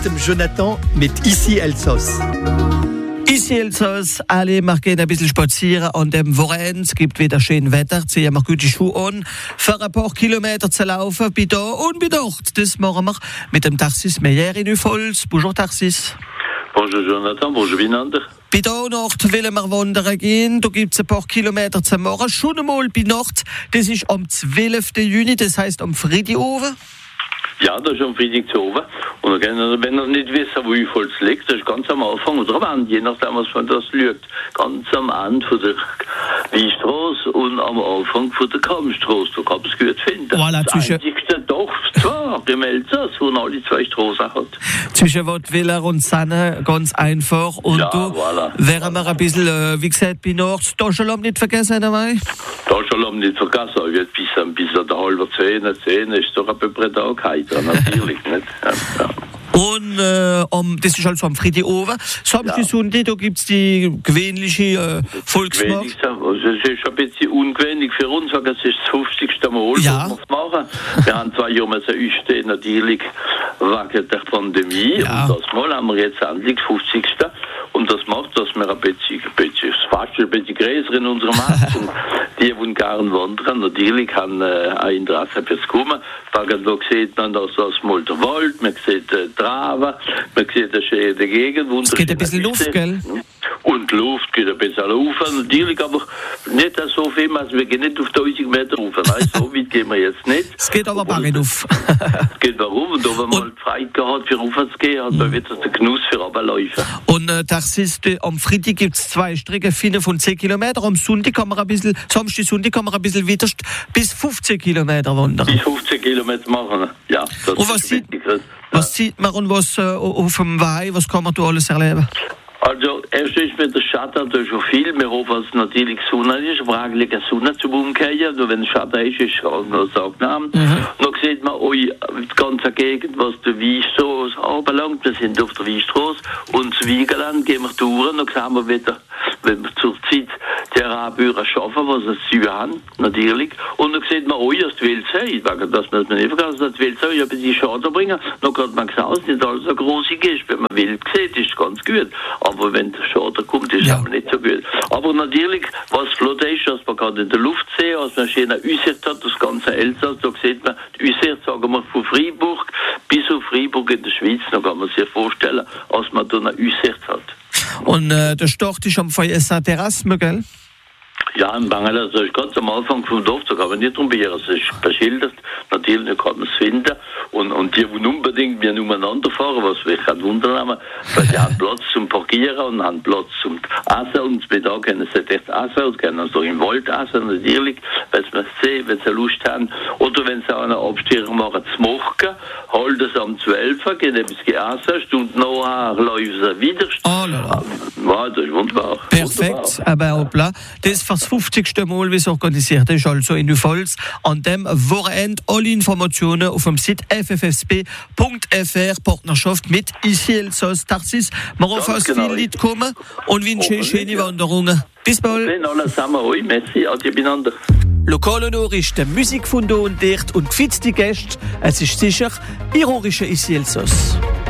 mit dem Jonathan mit Ici Elsass. Ici Elsass, alle machen ein bisschen spazieren an dem Wochenende. Es gibt wieder schön Wetter, ziehen wir gute Schuhe an, für ein paar Kilometer zu laufen, bei da und bei dort. Das machen wir mit dem Tarsis Meyer in Ufholz. Bonjour Tarsis. Bonjour Jonathan, bonjour Binander. Bei Donort wollen wir wandern gehen. Da gibt es ein paar Kilometer zu machen. Schon einmal bei Nacht. Das ist am 12. Juni, das heisst am Freitag oben. Ja, das ist am Freitag zu oben. Und wenn ihr nicht wisst, wo Ufholz liegt, das ist ganz am Anfang oder am Ende, je nachdem, was man das schaut. Ganz am Ende von der Wiestrasse und am Anfang von der Kammstrasse. Da kann man es gut finden. Voilà, das einzigste Dorf zwar, im Elsass, wo man alle zwei Straßen hat. Zwischen Wattwiller und Sanne, ganz einfach. Und ja, da voilà. wären wir ein bisschen, wie gesagt, bei Nord. Taschenlampe nicht vergessen dabei? Taschenlampe nicht vergessen, aber jetzt bis an der halben 10 ist doch ein paar Tage heiter, natürlich nicht. Ja. Und das ist also am Freitag oben. Samstag, Sonntag, da gibt es die gewöhnliche Volksmarkt. Also es ist ein bisschen ungewöhnlich für uns, weil es ist das 50. Mal, ja. was wir machen. Wir haben 2 Jahre einstehen, natürlich wegen der Pandemie. Ja. Und das Mal haben wir jetzt endlich das 50. Und das macht, dass wir ein bisschen größer in unserem Markt sind. Die gerne wandern, natürlich haben ein Interesse fürs Kommen. Da sieht man, dass das mal der Wald, man sieht Traben, man sieht eine schöne Gegend. Es geht ein bisschen Luft, gell? Und die Luft geht ein bisschen rauf, natürlich, aber nicht so viel, also wir gehen nicht auf 1000 Meter rauf. Nein, so weit gehen wir jetzt nicht. Es geht aber barren auf. Es geht warum, und wenn man Zeit gehabt für rauf zu gehen, hat man wieder den Genuss für Runterläufen. Und das ist, am Freitag gibt es 2 Strecken, 4 von 10 Kilometern. Am Sonntag kann man ein bisschen, Samstag, Sonntag kann man ein bisschen weiter bis 15 Kilometer wandern. Bis 15 Kilometer machen, ja. Das und was sieht man und was auf dem Weih, was kann man da alles erleben? Also, erst ist mit der Schatten da schon viel. Wir hoffen, dass es natürlich Sonne ist, aber eigentlich eine Sonne zum Umkehren. Nur wenn es Schatten ist es auch noch angenehm. Dann sieht man auch die ganze Gegend, was die Wiestrasse anbelangt. Wir sind auf der Wiestrasse und das Wiegerland gehen wir durch. Dann sehen wir wieder, wenn wir zur Zeit die Arabürer schaffen, was sie zu haben, natürlich. Und dann sieht man auch, dass die Wildsee, das muss man nicht vergessen, dass die Wildsee ein bisschen Schaden bringen. Dann kann man sagen, dass nicht alles so großig ist. Wenn man wild sieht, ist es ganz gut. Aber wenn der Schaden kommt, ist es aber nicht so gut. Aber natürlich, was flott ist, dass man gerade in der Luft sehen, als man schön eine Aussicht hat, das ganze Elsass, da sieht man die Aussicht, sagen wir, von Freiburg bis auf Freiburg in der Schweiz. Da kann man sich vorstellen, als man da eine Aussicht hat. Und der Start ist am Feuer Terrasse, gell? Ja, in Bangladesch, das ist ganz am Anfang vom Dorf, da kann man nicht probieren. Es ist beschildert, natürlich kann man es finden. Und die wollen unbedingt wir umeinander fahren, was wir kein Wunder haben, weil die haben Platz zum Parkieren und haben Platz zum Essen. Und bei da können sie echt essen und können sie im Wald essen, natürlich, wenn sie es sehen, wenn sie Lust haben. Oder wenn sie auch eine Abstehung machen, zu machen, halten sie am 12 Uhr, gehen etwas essen, Stunden nachher laufen sie wieder. Oh, la. Ja, das ist wunderbar. Perfekt, aber hoppla. Das ist das 50. Mal, wie es organisiert ist, also in Ufholz. An dem Wochenende alle Informationen auf dem Site ffsp.fr, Partnerschaft mit Ici Elsass. Tarsis, wir hoffen, dass viele Leute kommen und wünschen schöne Wanderungen. Bis bald. Alles zusammen, merci, adieu miteinander. Lokal Honor ist der Musik von da und dort und gefitzt die Gäste. Es ist sicher ironische Ici Elsass.